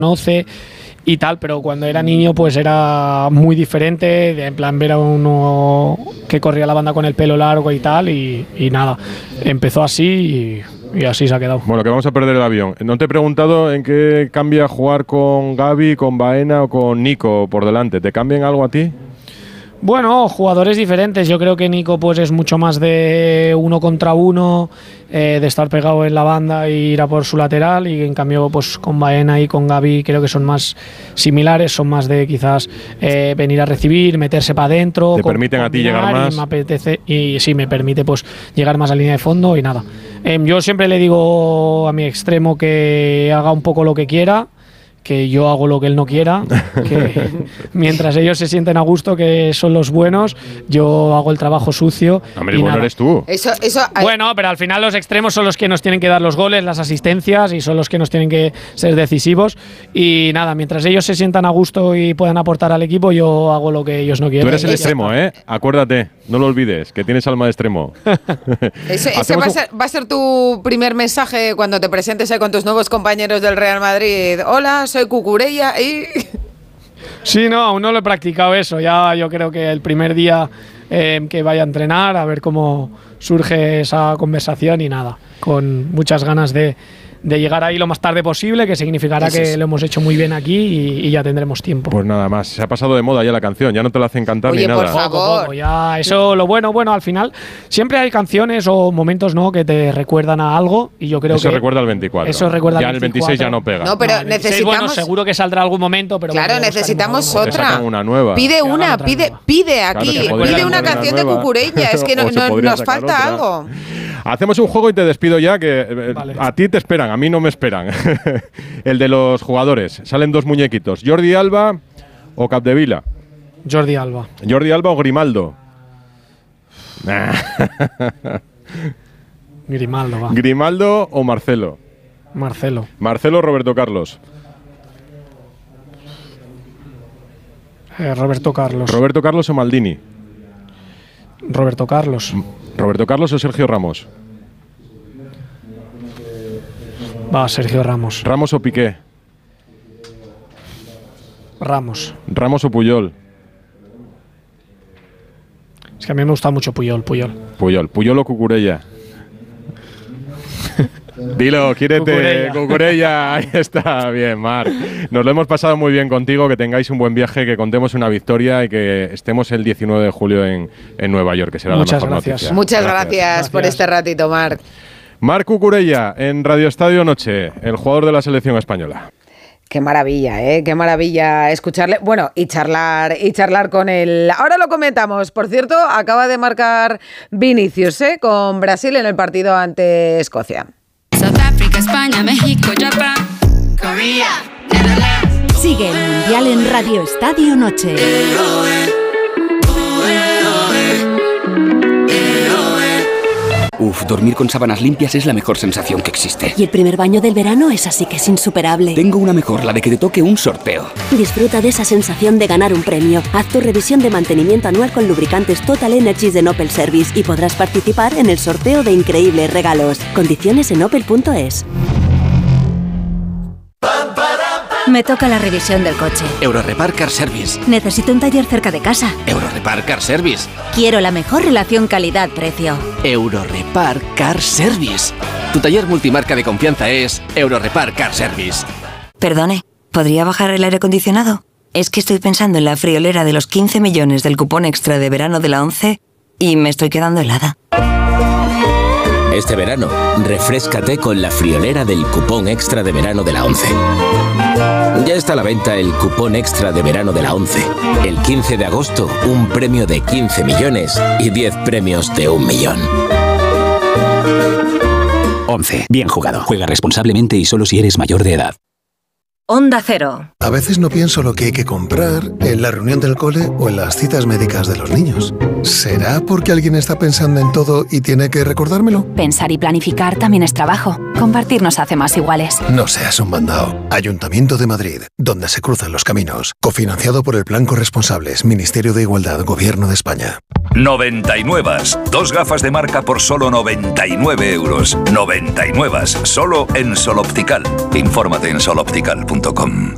conoce y tal, pero cuando era niño pues era muy diferente, en plan ver a uno que corría la banda con el pelo largo y tal, y nada, empezó así y así se ha quedado. Bueno, que vamos a perder el avión. No te he preguntado en qué cambia jugar con Gavi, con Baena o con Nico por delante. ¿Te cambian algo a ti? Bueno, jugadores diferentes. Yo creo que Nico pues es mucho más de 1 contra 1, de estar pegado en la banda e ir a por su lateral, y en cambio pues con Baena y con Gavi creo que son más similares, son más de quizás venir a recibir, meterse para adentro. ¿Te permiten a ti llegar más? Y sí, me permite pues llegar más a línea de fondo y nada. Yo siempre le digo a mi extremo que haga un poco lo que quiera, que yo hago lo que él no quiera, que mientras ellos se sienten a gusto, que son los buenos, yo hago el trabajo sucio. Hombre, bueno, eres tú. Bueno, pero al final los extremos son los que nos tienen que dar los goles, las asistencias, y son los que nos tienen que ser decisivos. Y nada, mientras ellos se sientan a gusto y puedan aportar al equipo, yo hago lo que ellos no quieren. Tú eres el extremo, ¿eh? Acuérdate, no lo olvides, que tienes alma de extremo. Ese va a ser tu primer mensaje cuando te presentes ahí con tus nuevos compañeros del Real Madrid. Hola, soy Cucurella y... Sí, no, aún no lo he practicado eso. Ya yo creo que el primer día que vaya a entrenar, a ver cómo surge esa conversación, y nada, con muchas ganas de llegar ahí lo más tarde posible, que significará que lo hemos hecho muy bien aquí y ya tendremos tiempo. Pues nada más, se ha pasado de moda ya la canción, ya no te la hacen cantar. Oye, ni nada. por favor. Poco, ya, eso lo bueno, al final siempre hay canciones o momentos, ¿no?, que te recuerdan a algo, y yo creo que… Eso recuerda al 24. Eso recuerda al 24. Ya el 26 ya no pega. No, pero el 26, necesitamos… bueno, seguro que saldrá algún momento, pero… Claro, bueno, necesitamos Te otra. sacan una nueva. Pide una, otra pide aquí, Claro, pide una canción de Cucurella, es que nos falta algo. Hacemos un juego y te despido ya, que Vale. A ti te esperan, a mí no me esperan. El de los jugadores. Salen 2 muñequitos, Jordi Alba o Capdevila. Jordi Alba. Jordi Alba o Grimaldo. Grimaldo, va. Grimaldo o Marcelo. Marcelo. Marcelo o Roberto Carlos. Roberto Carlos. Roberto Carlos o Maldini. Roberto Carlos. Roberto Carlos o Sergio Ramos. Va, Sergio Ramos. Ramos o Piqué. Ramos. Ramos o Puyol. Es que a mí me gusta mucho Puyol. Puyol o Cucurella. Dilo, quiérete, Cucurella. Ahí está, bien, Marc. Nos lo hemos pasado muy bien contigo, que tengáis un buen viaje, que contemos una victoria y que estemos el 19 de julio en Nueva York, que será la mejor noticia. Muchas gracias por este ratito, Marc. Marc Cucurella, en Radio Estadio Noche, el jugador de la selección española. Qué maravilla, ¿eh? Qué maravilla escucharle. Bueno, y charlar con él. Ahora lo comentamos. Por cierto, acaba de marcar Vinicius, con Brasil en el partido ante Escocia. South Africa, España, México, Japón, Corea, Netherlands. Sigue el Mundial en Radio Estadio Noche. Uf, dormir con sábanas limpias es la mejor sensación que existe. Y el primer baño del verano es así que es insuperable. Tengo una mejor, la de que te toque un sorteo. Disfruta de esa sensación de ganar un premio. Haz tu revisión de mantenimiento anual con lubricantes Total Energies de Opel Service y podrás participar en el sorteo de increíbles regalos. Condiciones en opel.es. Me toca la revisión del coche. Eurorepar Car Service. Necesito un taller cerca de casa. Eurorepar Car Service. Quiero la mejor relación calidad-precio. Eurorepar Car Service. Tu taller multimarca de confianza es Eurorepar Car Service. Perdone, ¿podría bajar el aire acondicionado? Es que estoy pensando en la friolera de los 15 millones del cupón extra de verano de la 11 y me estoy quedando helada. Este verano, refréscate con la friolera del cupón extra de verano de la 11. Ya está a la venta el cupón extra de verano de la 11. El 15 de agosto, un premio de 15 millones y 10 premios de 1 millón. 11. Bien jugado. Juega responsablemente y solo si eres mayor de edad. Onda Cero. A veces no pienso lo que hay que comprar en la reunión del cole o en las citas médicas de los niños. ¿Será porque alguien está pensando en todo y tiene que recordármelo? Pensar y planificar también es trabajo. Compartir nos hace más iguales. No seas un mandao. Ayuntamiento de Madrid, donde se cruzan los caminos. Cofinanciado por el Plan Corresponsables, Ministerio de Igualdad, Gobierno de España. 99. 2 gafas de marca por solo 99 euros. 99. Solo en Sol Optical. Infórmate en soloptical.com.